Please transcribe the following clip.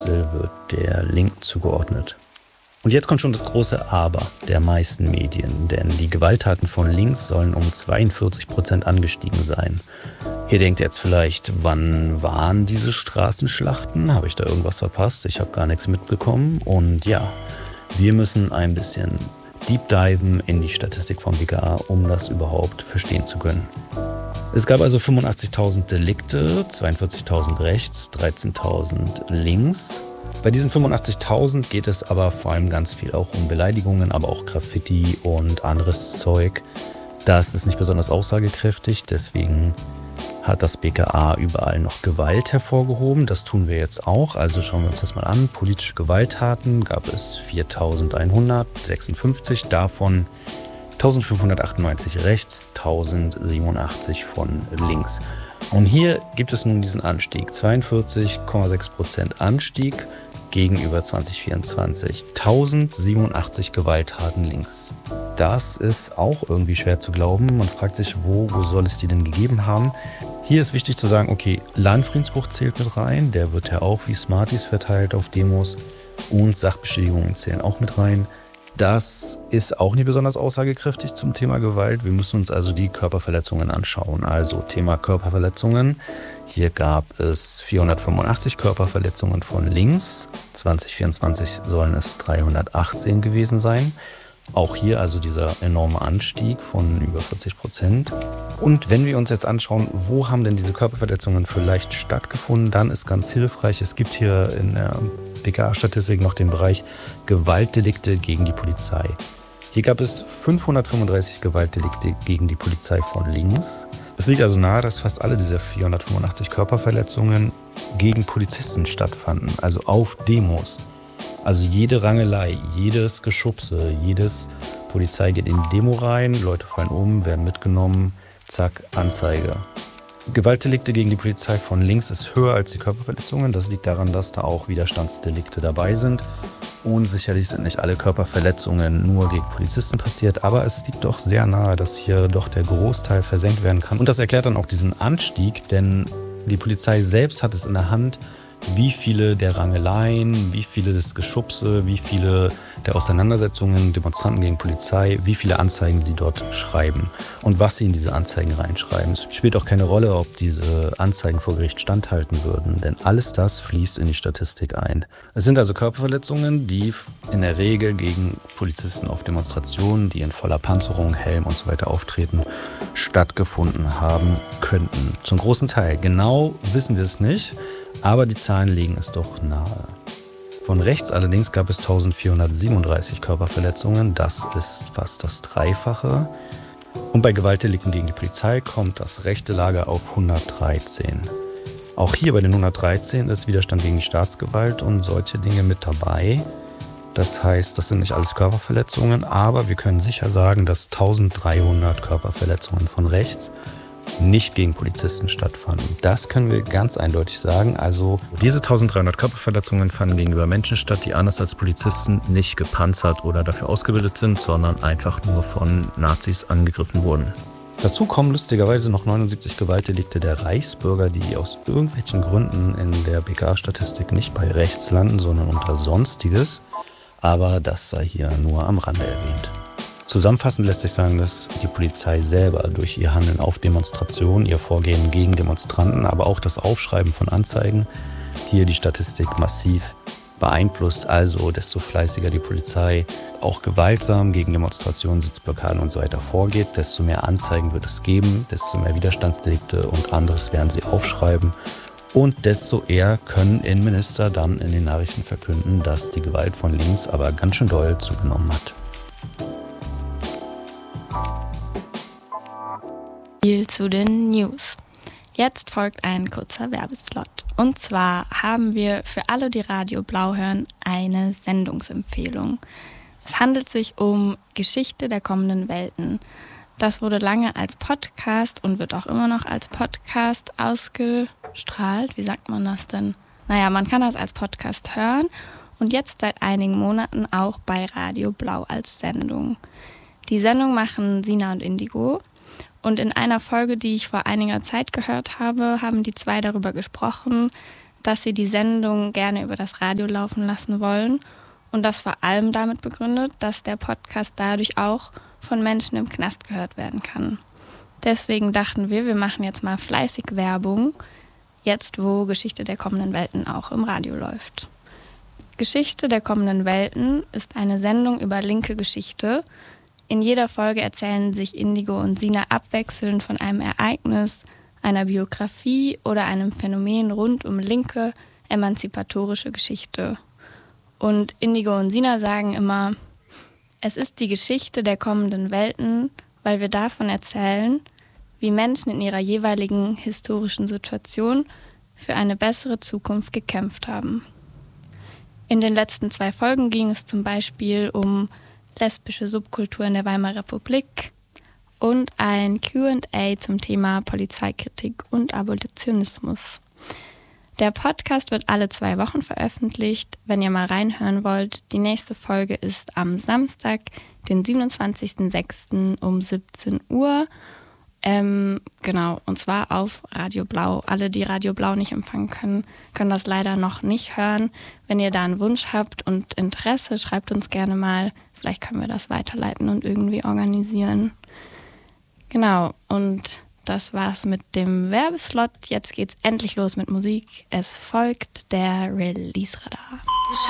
wird der Link zugeordnet. Und jetzt kommt schon das große Aber der meisten Medien, denn die Gewalttaten von links sollen um 42% angestiegen sein. Ihr denkt jetzt vielleicht, wann waren diese Straßenschlachten? Habe ich da irgendwas verpasst? Ich habe gar nichts mitbekommen. Und ja, wir müssen ein bisschen deep diven in die Statistik vom BKA, um das überhaupt verstehen zu können. Es gab also 85.000 Delikte, 42.000 rechts, 13.000 links. Bei diesen 85.000 geht es aber vor allem ganz viel auch um Beleidigungen, aber auch Graffiti und anderes Zeug. Das ist nicht besonders aussagekräftig, deswegen hat das BKA überall noch Gewalt hervorgehoben. Das tun wir jetzt auch. Also schauen wir uns das mal an. Politische Gewalttaten gab es 4.156, davon 1.598 rechts, 1.087 von links. Und hier gibt es nun diesen Anstieg, 42,6% Anstieg gegenüber 2024, 1.087 Gewalttaten links. Das ist auch irgendwie schwer zu glauben. Man fragt sich, wo soll es die denn gegeben haben? Hier ist wichtig zu sagen, okay, Landfriedensbruch zählt mit rein, der wird ja auch wie Smarties verteilt auf Demos und Sachbeschädigungen zählen auch mit rein. Das ist auch nicht besonders aussagekräftig zum Thema Gewalt. Wir müssen uns also die Körperverletzungen anschauen. Also Thema Körperverletzungen. Hier gab es 485 Körperverletzungen von links. 2024 sollen es 318 gewesen sein. Auch hier also dieser enorme Anstieg von über 40%. Und wenn wir uns jetzt anschauen, wo haben denn diese Körperverletzungen vielleicht stattgefunden, dann ist ganz hilfreich, es gibt hier in der BKA-Statistik noch den Bereich Gewaltdelikte gegen die Polizei. Hier gab es 535 Gewaltdelikte gegen die Polizei von links. Es liegt also nahe, dass fast alle dieser 485 Körperverletzungen gegen Polizisten stattfanden, also auf Demos. Also jede Rangelei, jedes Geschubse, jedes Polizei geht in die Demo rein, Leute fallen um, werden mitgenommen, zack, Anzeige. Gewaltdelikte gegen die Polizei von links ist höher als die Körperverletzungen. Das liegt daran, dass da auch Widerstandsdelikte dabei sind. Und sicherlich sind nicht alle Körperverletzungen nur gegen Polizisten passiert, aber es liegt doch sehr nahe, dass hier doch der Großteil versenkt werden kann. Und das erklärt dann auch diesen Anstieg, denn die Polizei selbst hat es in der Hand, wie viele der Rangeleien, wie viele des Geschubse, wie viele der Auseinandersetzungen, Demonstranten gegen Polizei, wie viele Anzeigen sie dort schreiben und was sie in diese Anzeigen reinschreiben. Es spielt auch keine Rolle, ob diese Anzeigen vor Gericht standhalten würden, denn alles das fließt in die Statistik ein. Es sind also Körperverletzungen, die in der Regel gegen Polizisten auf Demonstrationen, die in voller Panzerung, Helm und so weiter auftreten, stattgefunden haben könnten. Zum großen Teil. Genau wissen wir es nicht. Aber die Zahlen legen es doch nahe. Von rechts allerdings gab es 1437 Körperverletzungen. Das ist fast das Dreifache. Und bei Gewaltdelikten gegen die Polizei kommt das rechte Lager auf 113. Auch hier bei den 113 ist Widerstand gegen die Staatsgewalt und solche Dinge mit dabei. Das heißt, das sind nicht alles Körperverletzungen, aber wir können sicher sagen, dass 1300 Körperverletzungen von rechts nicht gegen Polizisten stattfanden. Das können wir ganz eindeutig sagen. Also diese 1300 Körperverletzungen fanden gegenüber Menschen statt, die anders als Polizisten nicht gepanzert oder dafür ausgebildet sind, sondern einfach nur von Nazis angegriffen wurden. Dazu kommen lustigerweise noch 79 Gewaltdelikte der Reichsbürger, die aus irgendwelchen Gründen in der BKA-Statistik nicht bei rechts landen, sondern unter Sonstiges. Aber das sei hier nur am Rande erwähnt. Zusammenfassend lässt sich sagen, dass die Polizei selber durch ihr Handeln auf Demonstrationen, ihr Vorgehen gegen Demonstranten, aber auch das Aufschreiben von Anzeigen hier die Statistik massiv beeinflusst. Also desto fleißiger die Polizei auch gewaltsam gegen Demonstrationen, Sitzblockaden und so weiter vorgeht, desto mehr Anzeigen wird es geben, desto mehr Widerstandsdelikte und anderes werden sie aufschreiben. Und desto eher können Innenminister dann in den Nachrichten verkünden, dass die Gewalt von links aber ganz schön doll zugenommen hat. Viel zu den News. Jetzt folgt ein kurzer Werbeslot. Und zwar haben wir für alle, die Radio Blau hören, eine Sendungsempfehlung. Es handelt sich um Geschichte der kommenden Welten. Das wurde lange als Podcast und wird auch immer noch als Podcast ausgestrahlt. Wie sagt man das denn? Naja, man kann das als Podcast hören und jetzt seit einigen Monaten auch bei Radio Blau als Sendung. Die Sendung machen Sina und Indigo. Und in einer Folge, die ich vor einiger Zeit gehört habe, haben die zwei darüber gesprochen, dass sie die Sendung gerne über das Radio laufen lassen wollen und das vor allem damit begründet, dass der Podcast dadurch auch von Menschen im Knast gehört werden kann. Deswegen dachten wir machen jetzt mal fleißig Werbung, jetzt wo Geschichte der kommenden Welten auch im Radio läuft. Geschichte der kommenden Welten ist eine Sendung über linke Geschichte. In jeder Folge erzählen sich Indigo und Sina abwechselnd von einem Ereignis, einer Biografie oder einem Phänomen rund um linke, emanzipatorische Geschichte. Und Indigo und Sina sagen immer, es ist die Geschichte der kommenden Welten, weil wir davon erzählen, wie Menschen in ihrer jeweiligen historischen Situation für eine bessere Zukunft gekämpft haben. In den letzten 2 Folgen ging es zum Beispiel um lesbische Subkultur in der Weimarer Republik und ein Q&A zum Thema Polizeikritik und Abolitionismus. Der Podcast wird alle 2 Wochen veröffentlicht. Wenn ihr mal reinhören wollt, die nächste Folge ist am Samstag, den 27.06. um 17 Uhr. Genau, und zwar auf Radio Blau. Alle, die Radio Blau nicht empfangen können, können das leider noch nicht hören. Wenn ihr da einen Wunsch habt und Interesse, schreibt uns gerne mal. Vielleicht können wir das weiterleiten und irgendwie organisieren. Genau, und das war's mit dem Werbeslot. Jetzt geht's endlich los mit Musik. Es folgt der Release-Radar.